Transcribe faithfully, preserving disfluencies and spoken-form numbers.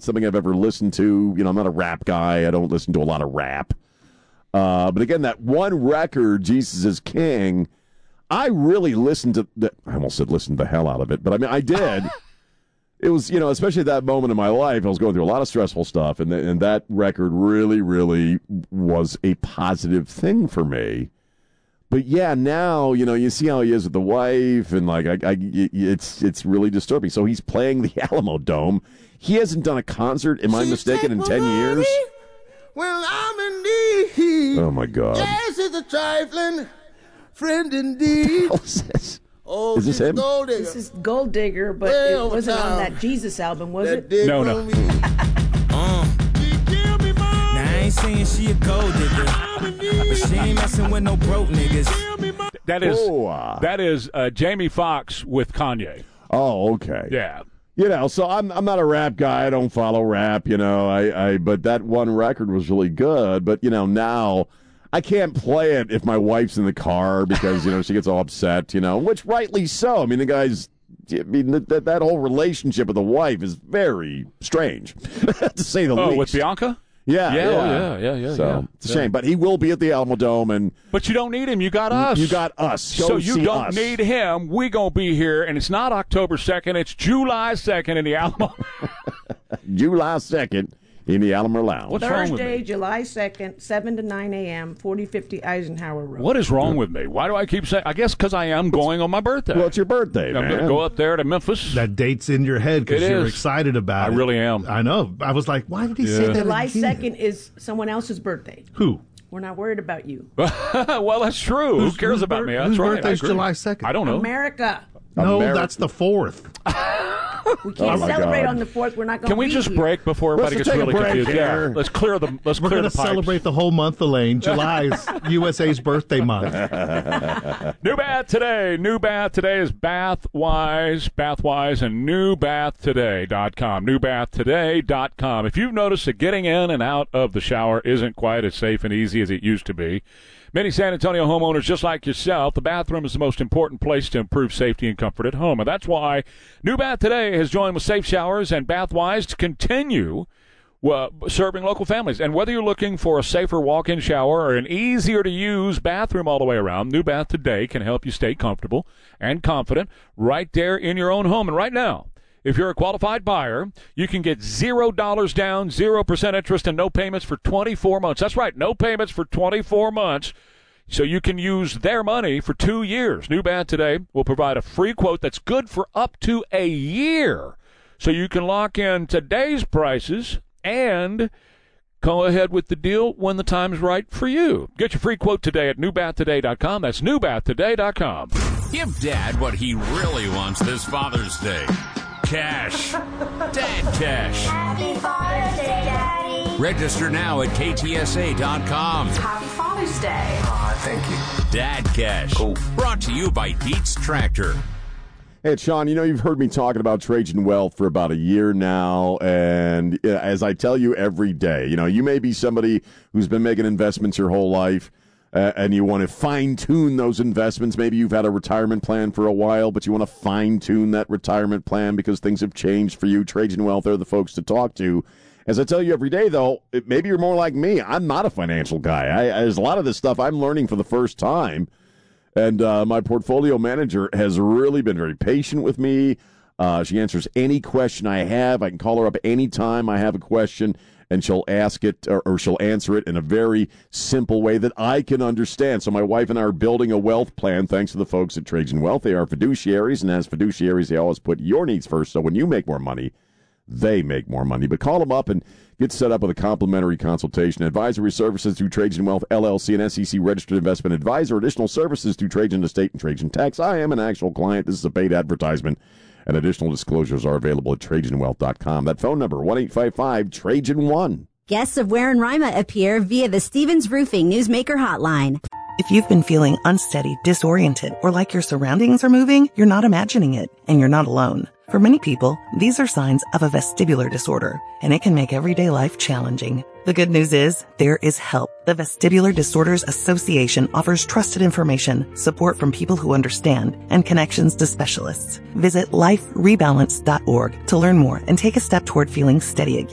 something I've ever listened to. You know, I'm not a rap guy. I don't listen to a lot of rap. Uh, but again, that one record, Jesus is King, I really listened to the, I almost said listened the hell out of it, but I mean, I did. It was, you know, especially at that moment in my life, I was going through a lot of stressful stuff, and, the, and that record really, really was a positive thing for me. But yeah, now, you know, you see how he is with the wife, and like, I, I, it's it's really disturbing. So he's playing the Alamo Dome. He hasn't done a concert, am I mistaken, in ten years? Well, I'm in need. Oh my God! Yes, it's a trifling friend indeed. What is this? Oh, is this him? Gold Digger. This is Gold Digger, but Well, it wasn't now, on that Jesus album, was it? No, no. Uh. Now, I ain't saying she a gold digger, but she ain't messing with no broke niggas. That is Oh, uh, that is uh, Jamie Foxx with Kanye. Oh, okay. Yeah. You know, so I'm I'm not a rap guy. I don't follow rap. You know, I, I but that one record was really good. But you know, now I can't play it if my wife's in the car because you know she gets all upset. You know, which rightly so. I mean, the guy's. I mean, that that whole relationship with the wife is very strange, to say the Oh, least. with Bianca? Yeah, Yeah, yeah, oh, yeah, yeah, yeah, So yeah. it's a shame, but he will be at the Alamo Dome, and But you don't need him. You got us. you got us. Go so you see don't us. need him. We going to be here, and it's not October second. It's July second in the Alamo. July second in the Alamo Lounge. What's wrong with Thursday, me? July second, seven to nine a.m., forty fifty Eisenhower Road. What is wrong with me? Why do I keep saying? I guess because I am going on my birthday. Well, it's your birthday, I'm man. going to go up there to Memphis. That date's in your head because It you're is. excited about I it. really am. I know. I was like, why did he say Yeah. that? July again? second is someone else's birthday. Who? We're not worried about you. Well, that's true. Who's- Who cares whose about bir- me? That's whose right. I birthday's agree. July second? I don't know. America. No, Ameri- that's the fourth. We can't Oh, my celebrate God. on the fourth. We're not going to Can we be just here. break before everybody Let's gets take a really break confused? here. Yeah, let's clear the let's We're clear going the to pipes. celebrate the whole month, Elaine. July is U S A's birthday month. New Bath Today. New Bath Today is Bathwise, Bathwise, and new bath today dot com. new bath today dot com. If you've noticed that getting in and out of the shower isn't quite as safe and easy as it used to be, many San Antonio homeowners, just like yourself, the bathroom is the most important place to improve safety and comfort at home. And that's why New Bath Today has joined with Safe Showers and Bathwise to continue uh, serving local families. And whether you're looking for a safer walk-in shower or an easier-to-use bathroom all the way around, New Bath Today can help you stay comfortable and confident right there in your own home. And right now, if you're a qualified buyer, you can get zero dollars down, zero percent interest, and no payments for twenty-four months. That's right, no payments for twenty-four months. So you can use their money for two years. New Bath Today will provide a free quote that's good for up to a year. So you can lock in today's prices and go ahead with the deal when the time's right for you. Get your free quote today at new bath today dot com. That's new bath today dot com. Give Dad what he really wants this Father's Day. Cash. Dad cash. Happy Father's Day, Daddy. Register now at K T S A dot com. Happy Father's Day. Ah, thank you. Dad cash. Cool. Brought to you by Dietz Tractor. Hey, Sean, you know, you've heard me talking about Trajan Wealth for about a year now, and uh, as I tell you every day, you know, you may be somebody who's been making investments your whole life, uh, and you want to fine-tune those investments. Maybe you've had a retirement plan for a while, but you want to fine-tune that retirement plan because things have changed for you. Trajan Wealth are the folks to talk to. As I tell you every day, though, it, maybe you're more like me. I'm not a financial guy. I, there's a lot of this stuff I'm learning for the first time. And uh, my portfolio manager has really been very patient with me. Uh, she answers any question I have. I can call her up anytime I have a question, and she'll ask it or, or she'll answer it in a very simple way that I can understand. So my wife and I are building a wealth plan thanks to the folks at Trajan Wealth. They are fiduciaries, and as fiduciaries, they always put your needs first. So when you make more money, they make more money. But call them up and get set up with a complimentary consultation. Advisory services through Trajan Wealth, L L C, an S E C-registered investment advisor. Additional services through Trajan Estate and Trajan Tax. I am an actual client. This is a paid advertisement, and additional disclosures are available at Trajan Wealth dot com. That phone number, one eight five five Trajan one. Guests of Ware and Rima appear via the Stevens Roofing Newsmaker Hotline. If you've been feeling unsteady, disoriented, or like your surroundings are moving, you're not imagining it, and you're not alone. For many people, these are signs of a vestibular disorder, and it can make everyday life challenging. The good news is, there is help. The Vestibular Disorders Association offers trusted information, support from people who understand, and connections to specialists. Visit life rebalance dot org to learn more and take a step toward feeling steady again.